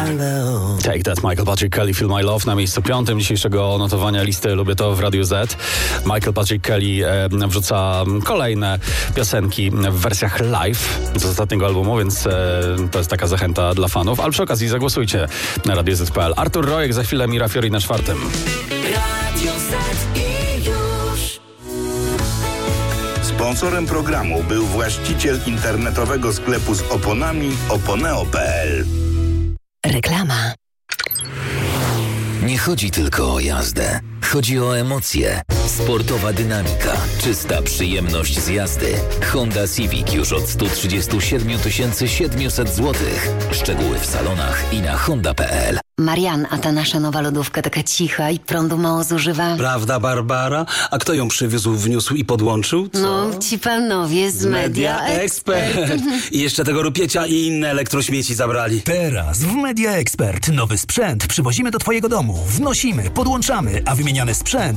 Take That, Michael Patrick Kelly, Feel My Love na miejscu 5 dzisiejszego notowania listy Lubię to w Radiu Z. Michael Patrick Kelly wrzuca kolejne piosenki w wersjach live z ostatniego albumu, więc to jest taka zachęta dla fanów. Ale przy okazji zagłosujcie na Radio Z.pl. Artur Rojek, za chwilę Mira Fiori na 4. Radio Z i już. Sponsorem programu był właściciel internetowego sklepu z oponami oponeo.pl. Reklama. Nie chodzi tylko o jazdę. Chodzi o emocje. Sportowa dynamika, czysta przyjemność z jazdy. Honda Civic już od 137 700 zł. Szczegóły w salonach i na honda.pl. Marian, a ta nasza nowa lodówka taka cicha i prądu mało zużywa. Prawda, Barbara? A kto ją przywiózł, wniósł i podłączył? Co? No, ci panowie z Media Expert. I jeszcze tego rupiecia i inne elektrośmieci zabrali. Teraz w Media Expert nowy sprzęt przywozimy do twojego domu, wnosimy, podłączamy, a wymieniany sprzęt